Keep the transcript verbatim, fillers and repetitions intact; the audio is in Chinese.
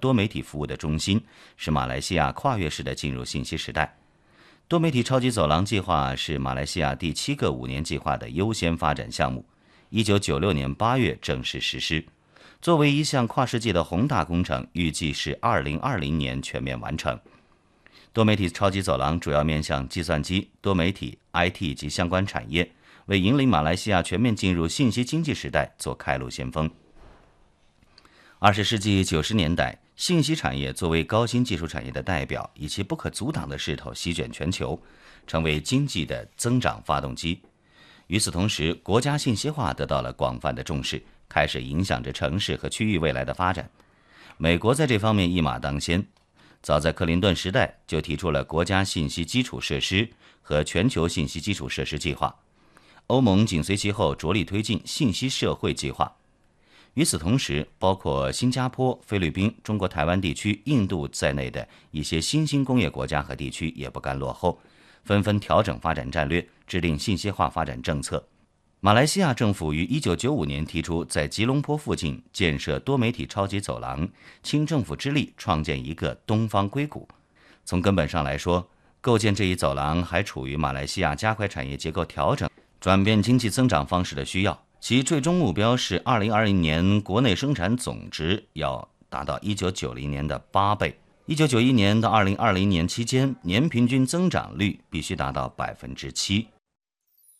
多媒体服务的中心，是马来西亚跨越式的进入信息时代。多媒体超级走廊计划是马来西亚第七个五年计划的优先发展项目，一九九六年八月正式实施。作为一项跨世纪的宏大工程，预计是二零二零年全面完成。多媒体超级走廊主要面向计算机、多媒体、I T 及相关产业，为引领马来西亚全面进入信息经济时代做开路先锋。二十世纪九十年代，信息产业作为高新技术产业的代表，以其不可阻挡的势头席卷全球，成为经济的增长发动机。与此同时，国家信息化得到了广泛的重视，开始影响着城市和区域未来的发展。美国在这方面一马当先，早在克林顿时代就提出了国家信息基础设施和全球信息基础设施计划，欧盟紧随其后，着力推进信息社会计划。与此同时，包括新加坡、菲律宾、中国台湾地区、印度在内的一些新兴工业国家和地区也不甘落后，纷纷调整发展战略，制定信息化发展政策。马来西亚政府于一九九五年提出在吉隆坡附近建设多媒体超级走廊，倾政府之力创建一个东方硅谷。从根本上来说，构建这一走廊还处于马来西亚加快产业结构调整、转变经济增长方式的需要。其最终目标是二零二零年国内生产总值要达到一九九零年的八倍，一九九一年到二零二零年期间年平均增长率必须达到百分之七。